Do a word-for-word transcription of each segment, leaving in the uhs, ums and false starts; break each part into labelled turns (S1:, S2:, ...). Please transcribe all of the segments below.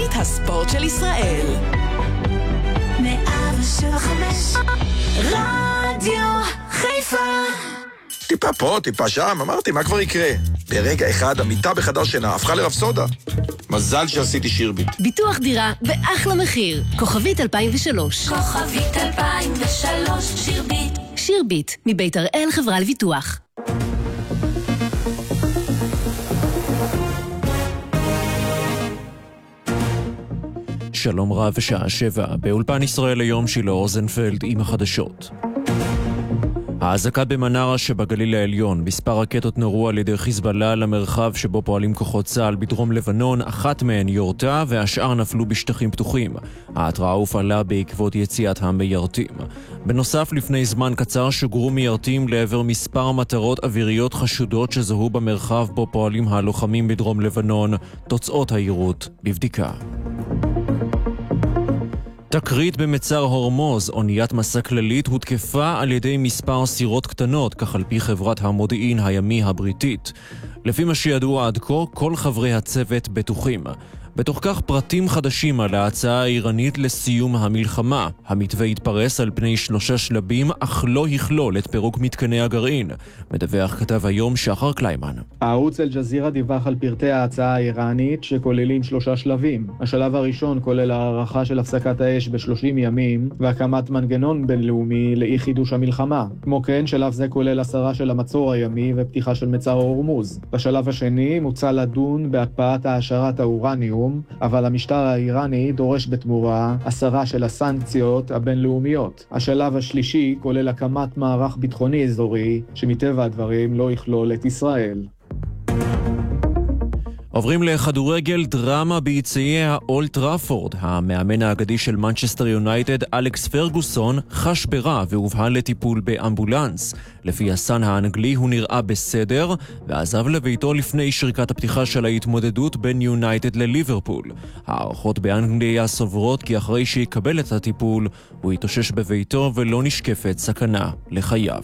S1: כוכבית הספורט של ישראל.
S2: מאה וחמש רדיו חיפה.
S3: טיפה פה, טיפה שם, אמרתי, מה כבר יקרה? ברגע אחד המיטה בחדר שינה הפכה לרפסודה. מזל שעשיתי שירביט.
S4: ביטוח דירה באחלה מחיר. כוכבית אלפיים ושלוש.
S2: כוכבית אלפיים ושלוש, שירביט.
S4: שירביט, מבית הראל חברה לביטוח.
S5: שלום רב ושעה שבע, באולפן ישראל היום שילה רוזנפלד עם החדשות. האזעקה במנרה שבגליל העליון, מספר רקטות נורו על ידי חיזבאללה למרחב שבו פועלים כוחות צה"ל בדרום לבנון, אחת מהן יורתה והשאר נפלו בשטחים פתוחים. ההתראה הופעלה בעקבות יציאת המיירטים. בנוסף, לפני זמן קצר שוגרו מיירטים לעבר מספר מטרות אוויריות חשודות שזוהו במרחב בו פועלים הלוחמים בדרום לבנון. תוצאות היירוט בבדיקה. תקרית במצר הורמוז, אוניית מסע כללית הותקפה על ידי מספר סירות קטנות, כך על פי חברת המודיעין הימי הבריטית. לפי מה שידוע עד כה, כל חברי הצוות בטוחים. בתוך כך פרטים חדשים על ההצעה האיראנית לסיום המלחמה. המתווה התפרס על פני שלושה שלבים, אך לא יכלול את פירוק מתקני הגרעין. מדווח כתב היום שחר קליימן.
S6: הערוץ אל-ג'זירה דיווח על פרטי ההצעה האיראנית שכוללים שלושה שלבים. השלב הראשון כולל הערכה של הפסקת האש ב-שלושים ימים והקמת מנגנון בינלאומי לאי חידוש המלחמה. כמו כן, שלב זה כולל הסרה של המצור הימי ופתיחה של מצר הורמוז. בשלב השני מוצע לדון בהקפאת העשרת האורניום, אבל המשטר האיראני דורש בתמורה הסרה של הסנקציות הבינלאומיות. השלב השלישי כולל הקמת מערך ביטחוני אזורי שמטבע הדברים לא יכלול את ישראל.
S5: עוברים לכדורגל, דרמה ביציעי האולד טראפורד. המאמן האגדי של מנצ'סטר יונייטד, אלכס פרגוסון, חש ברע והובהל לטיפול באמבולנס. לפי הסן האנגלי הוא נראה בסדר ועזב לביתו לפני שריקת הפתיחה של ההתמודדות בין יונייטד לליברפול. הערכות באנגליה סוברות כי אחרי שיקבל את הטיפול הוא יתאושש בביתו ולא נשקפת סכנה לחייו.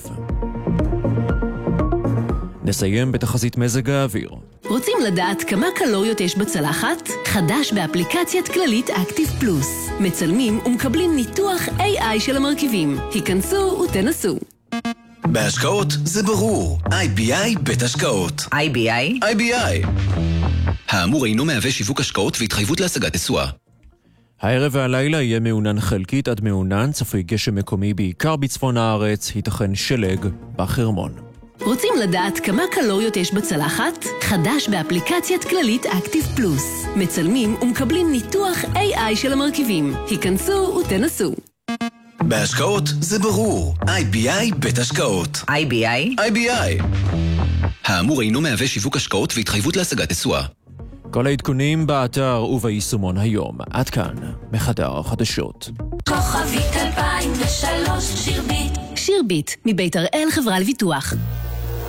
S5: נסיים בתחזית מזג האוויר.
S4: רוצים לדעת כמה קלוריות יש בצלחת? חדש באפליקציית כללית אקטיב פלוס. מצלמים ומקבלים ניתוח איי איי של המרכיבים. היכנסו ותנסו.
S7: בהשקעות זה ברור. איי בי איי בית השקעות.
S8: איי בי איי?
S7: איי בי איי. האמור אינו מהווה שיווק השקעות והתחייבות להשגת תשואה.
S5: הערב והלילה יהיה מעונן חלקית עד מעונן, צפוי גשם מקומי בעיקר בצפון הארץ, ייתכן שלג בחרמון.
S4: רוצים לדעת כמה קלוריות יש בצלחת? חדש באפליקציית כללית אקטיב פלוס. מצלמים ומקבלים ניתוח איי איי של המרכיבים. היכנסו ותנסו.
S7: בהשקעות זה ברור. איי בי איי בית השקעות.
S8: איי בי איי?
S7: איי בי איי. האמור אינו מהווה שיווק השקעות והתחייבות להשגת תשואה.
S5: כל העדכונים באתר וביישומון היום. עד כאן, מחדר החדשות.
S2: כוכבית אלפיים ושלוש, שירביט.
S4: שירביט, מבית הראל חברה לביטוח.